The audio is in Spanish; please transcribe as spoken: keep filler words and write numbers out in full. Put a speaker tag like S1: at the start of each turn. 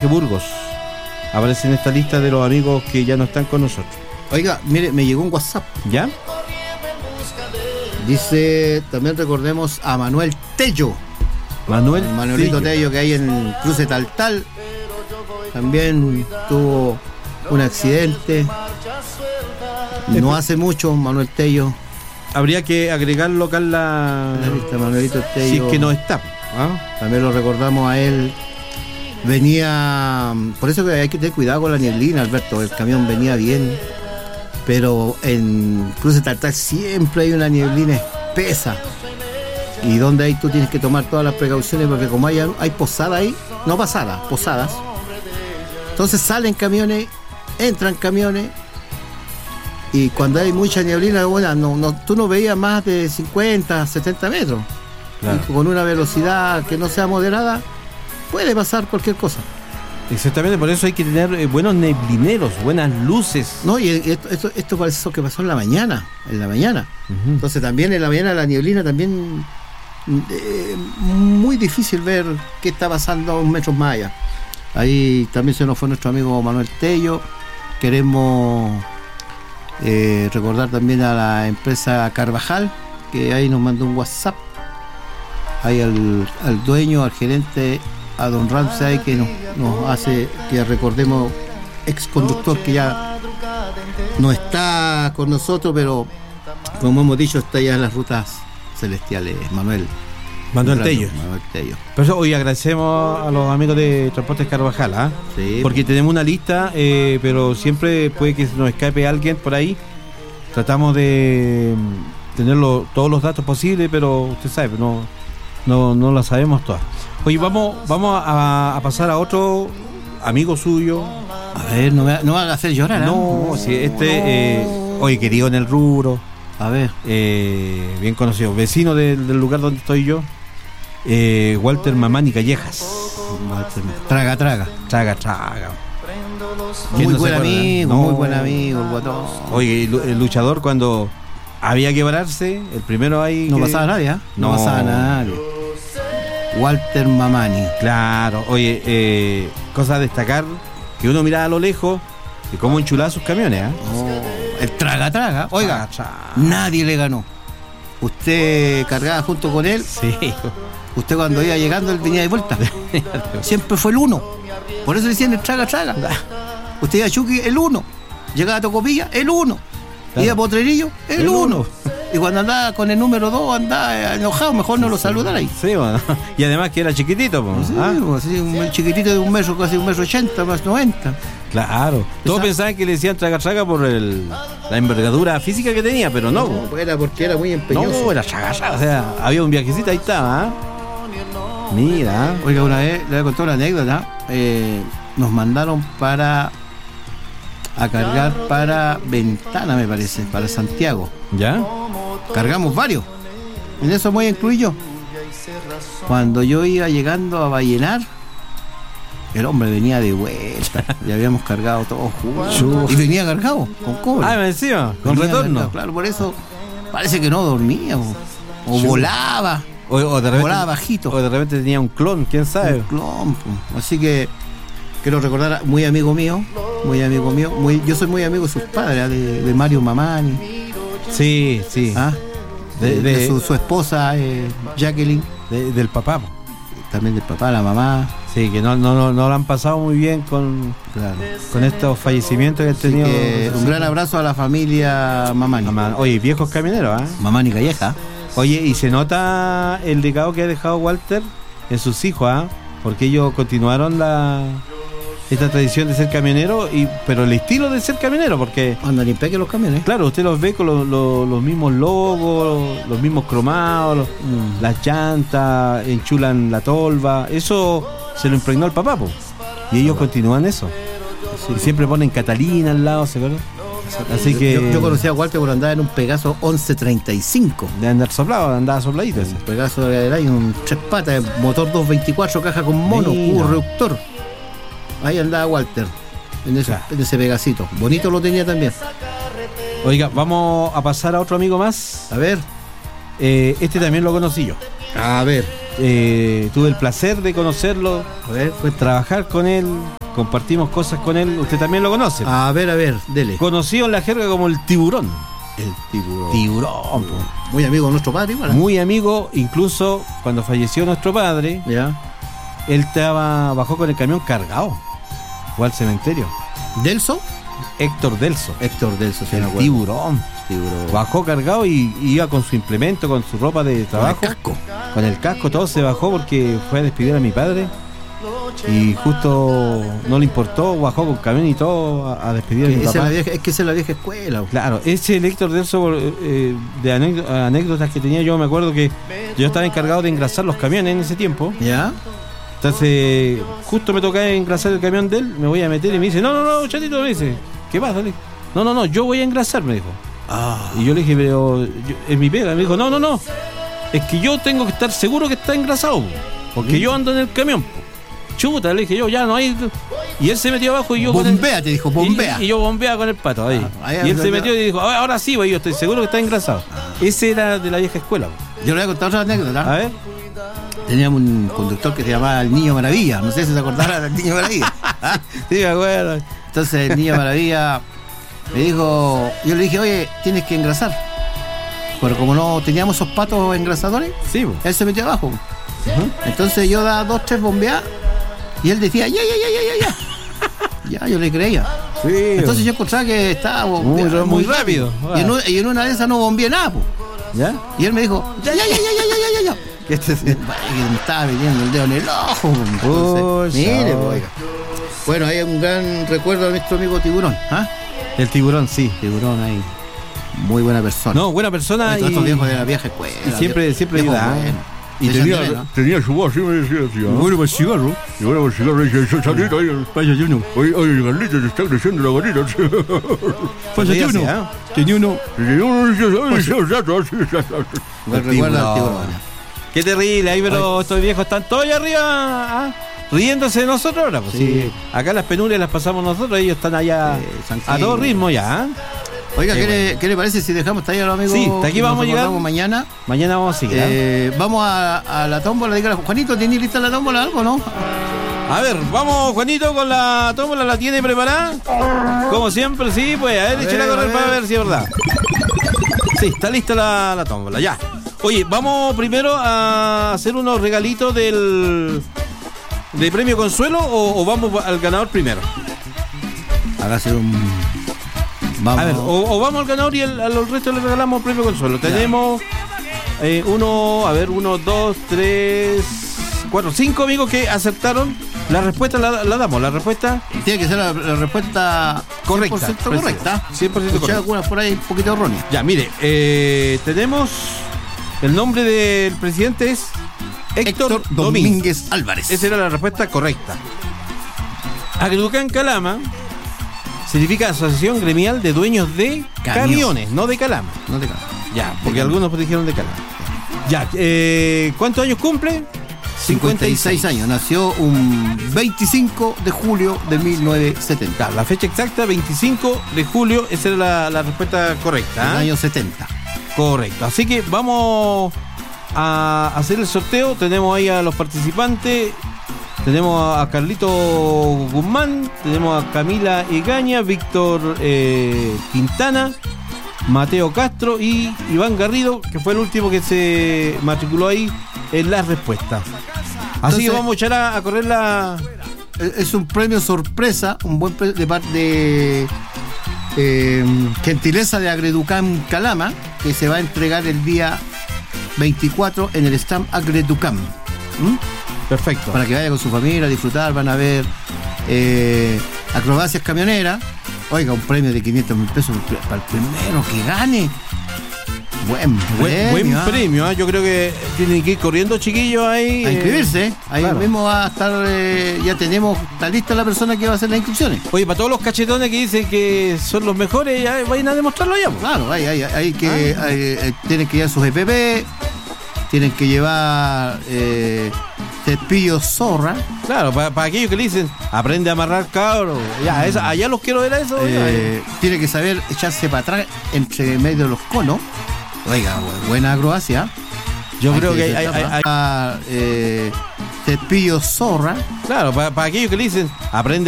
S1: Burgos. Aparece en esta lista de los amigos que ya no están con nosotros.
S2: Oiga, mire, me llegó un WhatsApp.
S1: ¿Ya?
S2: Dice, también recordemos a Manuel Tello.
S1: Manuel
S2: el Manuelito Tello. Tello, que hay en el cruce Tal Tal. También tuvo un accidente. No hace mucho, Manuel Tello.
S1: Habría que agregarlo acá en la,
S2: la lista, Manuelito Tello.
S1: Si es que no está.
S2: ¿Ah? También lo recordamos a él. Venía, por eso que hay que tener cuidado con la nieblina, Alberto. El camión venía bien, pero en cruce Tal Tal siempre hay una nieblina espesa. Y donde ahí tú tienes que tomar todas las precauciones, porque como hay, hay posadas ahí, no pasadas, posadas. Entonces salen camiones, entran camiones, y cuando hay mucha nieblina, bueno, no, no, tú no veías más de cincuenta, setenta metros. Claro. Y con una velocidad que no sea moderada, puede pasar cualquier cosa.
S1: Exactamente, por eso hay que tener eh, buenos neblineros, buenas luces.
S2: No, y esto, esto, esto parece eso que pasó en la mañana, en la mañana. Uh-huh. Entonces también en la mañana la nieblina también eh, muy difícil ver qué está pasando a unos metros más allá. Ahí también se nos fue nuestro amigo Manuel Tello. Queremos eh, recordar también a la empresa Carvajal, que ahí nos mandó un WhatsApp. Ahí al, al dueño, al gerente, a don Ramsey, que nos, nos hace que recordemos, ex conductor que ya no está con nosotros, pero como hemos dicho, está ya en las rutas celestiales. Manuel
S1: Manuel Tello.
S2: Manuel Tello.
S1: Por eso hoy agradecemos a los amigos de Transportes Carvajal, ¿ah? ¿eh? Sí, porque tenemos una lista, eh, pero siempre puede que nos escape alguien por ahí. Tratamos de tener lo, todos los datos posibles, pero usted sabe, no, no, no la sabemos todas. Oye, vamos, vamos a, a pasar a otro amigo suyo.
S2: A ver, no me, no me haga hacer llorar.
S1: No,
S2: ¿eh?
S1: sí, este, eh, oye, querido en el rubro.
S2: A ver.
S1: Eh, bien conocido, vecino de, del lugar donde estoy yo. Eh, Walter Mamani Callejas.
S2: Walter, traga, traga.
S1: Traga, traga.
S2: Muy
S1: no
S2: buen amigo, no. muy buen amigo, el guatón.
S1: Oye, el luchador cuando había que pararse, el primero ahí.
S2: No
S1: que...
S2: pasaba nadie, ¿eh? No, no pasaba nadie. Walter Mamani.
S1: Claro, oye, eh, cosa a destacar, que uno miraba a lo lejos y cómo enchulaba sus camiones, ¿eh?
S2: Oh, el traga, traga. Oiga,
S1: traga, traga.
S2: Nadie le ganó. Usted cargaba junto con él.
S1: Sí.
S2: Usted cuando iba llegando, él venía de vuelta. Siempre fue el uno. Por eso decían el traga, traga. Usted iba a Chucky, el uno. Llegaba a Tocopilla, el uno. Claro. Iba a Potrerillo, el, el uno. uno. Y cuando andaba con el número dos, andaba enojado, mejor no lo saludara ahí.
S1: Sí, bueno. Y además que era chiquitito, pues.
S2: Sí, ¿ah? Pues, sí, un chiquitito de un metro, casi un metro ochenta, más noventa.
S1: Claro. Todos pensaban que le decían traga traga por el, la envergadura física que tenía, pero no.
S2: No, era porque era muy empeñoso.
S1: No, era traga traga. O sea, había un viajecito, ahí estaba, ¿eh? Mira.
S2: Oiga, una vez le voy a contar una anécdota. Eh, nos mandaron para a cargar para Ventana, me parece, para Santiago.
S1: ¿Ya?
S2: Cargamos varios. En eso me voy a incluir yo. Cuando yo iba llegando a Vallenar, el hombre venía de vuelta. Y habíamos cargado todos juntos. Y venía cargado, con cobre.
S1: Ah, encima, con venía retorno.
S2: Cargado, claro, por eso parece que no dormía. O, o volaba.
S1: O, o de repente,
S2: volaba bajito.
S1: O de repente tenía un clon, quién sabe.
S2: Un clon. Así que quiero recordar, muy amigo mío, muy amigo mío, muy, yo soy muy amigo de sus padres, de, de Mario Mamani.
S1: Sí, sí.
S2: ¿Ah? De, de, de su, su esposa, eh, Jacqueline.
S1: De, del papá.
S2: También del papá, la mamá.
S1: Sí, que no, no, no, no lo han pasado muy bien con, claro, con estos fallecimientos que han tenido.
S2: Que un gran abrazo a la familia Mamani.
S1: Mamá, oye, viejos camioneros, ¿ah? ¿eh?
S2: Mamani Calleja.
S1: Oye, y se nota el legado que ha dejado Walter en sus hijos, ¿ah? ¿eh? Porque ellos continuaron la esta tradición de ser camionero, y pero el estilo de ser camionero, porque
S2: andan impecables los camiones.
S1: Claro, usted los ve con lo, lo, los mismos logos, los mismos cromados, los, mm. las llantas, enchulan la tolva. Eso se lo impregnó el papá, po. Y ellos continúan eso. Sí. Y siempre ponen Catalina al lado, ¿se acuerdan? Así que
S2: yo, yo conocí a Walter por andar en un Pegaso once treinta y cinco.
S1: De andar soplado, andaba sopladito ese.
S2: Un Pegaso del año, un tres patas, motor doscientos veinticuatro, caja con mono, cubo reductor. Ahí andaba Walter, en ese, claro, en ese Pegasito. Bonito lo tenía también.
S1: Oiga, vamos a pasar a otro amigo más.
S2: A ver.
S1: Eh, este también lo conocí yo.
S2: A ver.
S1: Eh, tuve el placer de conocerlo.
S2: A ver.
S1: Fue trabajar con él. compartimos cosas con él. Usted también lo conoce.
S2: A ver, a ver, dele.
S1: Conocido en la jerga como el tiburón.
S2: El tiburón.
S1: Tiburón.
S2: Muy amigo de nuestro padre, igual.
S1: Muy amigo, incluso cuando falleció nuestro padre,
S2: ya.
S1: Él estaba, bajó con el camión cargado. Fue al cementerio.
S2: ¿Delso?
S1: Héctor Delso.
S2: Héctor Delso, sí,
S1: el
S2: me acuerdo.
S1: tiburón.
S2: Tiburón.
S1: Bajó cargado y, y iba con su implemento, con su ropa de trabajo.
S2: Con el casco.
S1: Con el casco, todo se bajó porque fue a despedir a mi padre. Y justo no le importó, bajó con camión y todo a, a despedir a mi
S2: Esa
S1: papá.
S2: es, la vieja, es que esa es la vieja escuela.
S1: Claro, ese el Héctor Delso, eh, de anécdotas, anécdotas que tenía yo, me acuerdo que yo estaba encargado de engrasar los camiones en ese tiempo.
S2: ¿Ya?
S1: Entonces, justo me tocaba engrasar el camión de él, me voy a meter y me dice, no, no, no, chatito, me dice, ¿qué pasa? No, no, no, yo voy a engrasar, me dijo.
S2: Ah.
S1: Y yo le dije, pero yo, es mi pega. Me dijo, no, no, no, es que yo tengo que estar seguro que está engrasado, porque ¿Mm? yo ando en el camión. Chuta, le dije yo, ya no hay. Y él se metió abajo y yo.
S2: Bombea,
S1: con el,
S2: te dijo, bombea.
S1: Y, y yo bombeaba con el pato ahí. Ah, ahí y él se metió y dijo, ahora sí, güey, yo estoy seguro que está engrasado. Ah. Ese era de la vieja escuela.
S2: Yo le voy a contar otra anécdota.
S1: A ver.
S2: Teníamos un conductor que se llamaba el Niño Maravilla. No sé si se acordará del Niño Maravilla. ¿Ah?
S1: Sí, me acuerdo.
S2: Entonces el Niño Maravilla me dijo, yo le dije, oye, tienes que engrasar. Pero como no teníamos esos patos engrasadores,
S1: sí,
S2: él se metió abajo. Uh-huh. Entonces yo daba dos, tres bombeadas y él decía, ya, ya, ya, ya, ya, ya. Ya, yo le creía.
S1: Sí,
S2: entonces yo encontraba que estaba
S1: muy, muy, muy rápido.
S2: rápido. Y, en una, y en una de esas no bombeé nada, po.
S1: ¿Ya?
S2: Y él me dijo, ya, ya, ya, ya, ya, ya, ya, ya. Que este, me estaba metiendo el dedo en el ojo. Entonces, mire, oiga. Bueno, hay un gran recuerdo de nuestro amigo Tiburón. ¿Ah?
S1: El tiburón, sí.
S2: Tiburón ahí. Muy buena persona.
S1: No, buena persona.
S2: Todos estos viejos de la vieja escuela.
S1: Y siempre, viejo, siempre ayuda.
S2: Bueno.
S3: Y tenía, ¿no? tenía su voz, así me decía, así, ¿no?
S1: Bueno, para el cigarro.
S3: Y bueno, para el cigarro, y dice, Chanito, ahí,
S1: vaya Juno.
S3: Oye, oye, Carlito, te está creciendo la gorrita.
S1: Vaya Juno. Tenía uno.
S2: Me recuerda al tiburón.
S1: Qué terrible, ahí pero estos viejos están todos allá arriba, ¿ah? Riéndose de nosotros ahora, pues sí. Sí. Acá las penurias las pasamos nosotros, ellos están allá sí, a todo ritmo ya, ¿eh?
S2: Oiga, ¿qué, bueno. le, ¿qué le parece si dejamos hasta ahí a los amigos?
S1: Sí, hasta aquí vamos a llegar.
S2: Mañana.
S1: Mañana vamos a seguir.
S2: Eh, vamos a, a la tómbola. Dígale, Juanito, ¿tiene lista la tómbola algo, no?
S1: A ver, vamos, Juanito, con la tómbola. ¿La tiene preparada? Como siempre, sí, pues. A ver, échela a correr para ver si es verdad. Sí, está lista la, la tómbola, ya. Oye, vamos primero a hacer unos regalitos del de premio Consuelo o, o vamos al ganador primero.
S2: Hágase un... Vamos.
S1: A ver, o, o vamos al ganador y el, al resto le regalamos premio Consuelo. Ya. Tenemos eh, uno, a ver, uno, dos, tres, cuatro, cinco amigos que acertaron. La respuesta la, la damos, la respuesta...
S2: Tiene que ser la, la respuesta
S1: correcta.
S2: cien por ciento correcta.
S1: cien por ciento correcta.
S2: Algunas por ahí un poquito erróneas.
S1: Ya, mire, eh, tenemos... El nombre del presidente es Héctor, Héctor Domínguez.
S2: Domínguez Álvarez.
S1: Esa era la respuesta correcta. Agreducam Calama significa Asociación Gremial de Dueños de Camiones, camiones no de Calama.
S2: No de Calama.
S1: Ya, porque algunos dijeron de Calama. Ya, eh, ¿cuántos años cumple?
S2: cincuenta y seis años. Nació un veinticinco de julio de mil novecientos setenta.
S1: La fecha exacta, veinticinco de julio, esa era la, la respuesta correcta.
S2: ¿eh?
S1: El
S2: año setenta.
S1: Correcto, así que vamos a hacer el sorteo. Tenemos ahí a los participantes. Tenemos a Carlito Guzmán, tenemos a Camila Egaña, Víctor eh, Quintana, Mateo Castro y Iván Garrido, que fue el último que se matriculó ahí en las respuestas. Así Entonces, que vamos a echar a, a correr la...
S2: Es un premio sorpresa, un buen pre- de parte de eh, gentileza de Agreducam Calama, que se va a entregar el día veinticuatro en el stand Agreducam. ¿Mm?
S1: Perfecto.
S2: Para que vaya con su familia a disfrutar, van a ver eh, acrobacias camioneras. Oiga, un premio de quinientos mil pesos para el primero que gane. Buen premio.
S1: Buen, buen
S2: ¿eh?
S1: premio, ¿eh? Yo creo que tienen que ir corriendo, chiquillos, ahí.
S2: A inscribirse. Eh, ahí
S1: claro.
S2: mismo va a estar, eh, ya tenemos, está lista la persona que va a hacer las inscripciones.
S1: Oye, para todos los cachetones que dicen que son los mejores, ya vayan a demostrarlo ya. Pues.
S2: Claro, hay, hay, hay que, ah. hay, eh, tienen que llevar sus E P P, tienen que llevar eh, cepillos zorra.
S1: Claro, para, para aquellos que le dicen, aprende a amarrar cabros. Ya, esa, allá los quiero ver a eso.
S2: Eh, tiene que saber echarse para atrás entre medio de los conos. Oiga, buena acrobacia.
S1: Yo
S2: hay
S1: creo que,
S2: que
S1: hay, hay, hay...
S2: Eh, cepillos zorra.
S1: Claro, para, para aquellos que le dicen, aprende